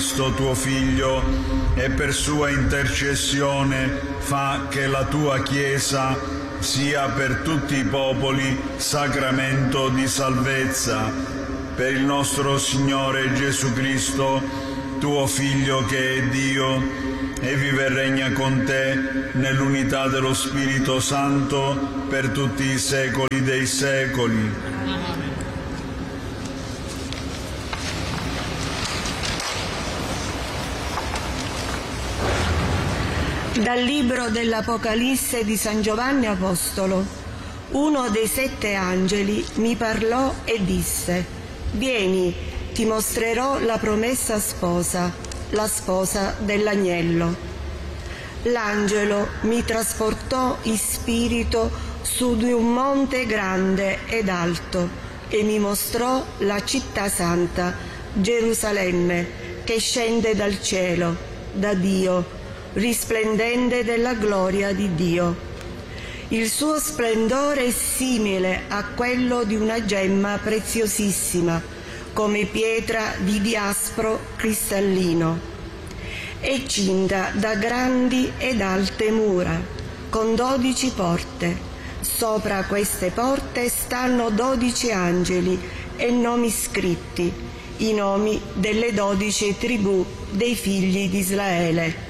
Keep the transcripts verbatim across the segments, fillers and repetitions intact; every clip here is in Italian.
Cristo tuo Figlio, e per sua intercessione fa che la tua Chiesa sia per tutti i popoli sacramento di salvezza. Per il nostro Signore Gesù Cristo, tuo Figlio che è Dio, e vive e regna con te nell'unità dello Spirito Santo per tutti i secoli dei secoli. Dal libro dell'Apocalisse di San Giovanni Apostolo. Uno dei sette angeli mi parlò e disse: vieni, ti mostrerò la promessa sposa, la sposa dell'agnello. L'angelo mi trasportò in spirito su di un monte grande ed alto e mi mostrò la città santa, Gerusalemme, che scende dal cielo, da Dio, risplendente della gloria di Dio. Il suo splendore è simile a quello di una gemma preziosissima, come pietra di diaspro cristallino. È cinta da grandi ed alte mura, con dodici porte. Sopra queste porte stanno dodici angeli e nomi scritti, i nomi delle dodici tribù dei figli di Israele.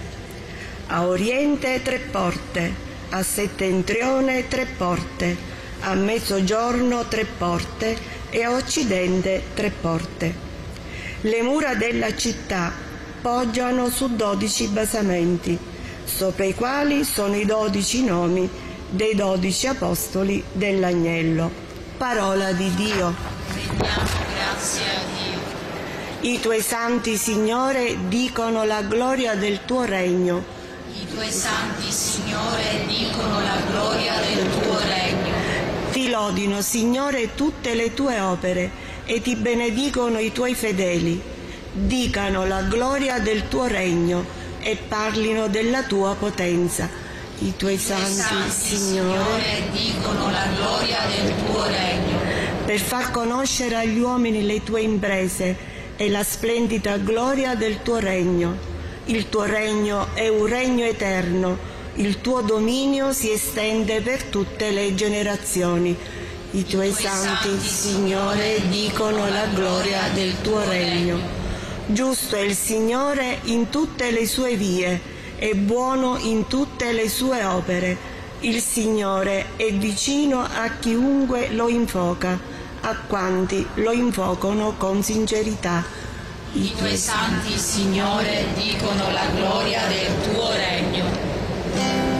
A oriente tre porte, a settentrione tre porte, a mezzogiorno tre porte e a occidente tre porte. Le mura della città poggiano su dodici basamenti, sopra i quali sono i dodici nomi dei dodici apostoli dell'agnello. Parola di Dio. Rendiamo grazie a Dio. I tuoi santi, Signore, dicono la gloria del tuo regno. I tuoi santi, Signore, dicono la gloria del tuo regno. Ti lodino, Signore, tutte le tue opere e ti benedicono i tuoi fedeli. Dicano la gloria del tuo regno e parlino della tua potenza. I tuoi santi, santi Signore, Signore, dicono la gloria del tuo regno. Per far conoscere agli uomini le tue imprese e la splendida gloria del tuo regno. Il tuo regno è un regno eterno, il tuo dominio si estende per tutte le generazioni. I tuoi, I tuoi santi, santi, Signore, dicono la gloria del tuo regno. Giusto è il Signore in tutte le sue vie, e buono in tutte le sue opere. Il Signore è vicino a chiunque lo invoca, a quanti lo invocano con sincerità. I tuoi santi, Signore, dicono la gloria del tuo regno.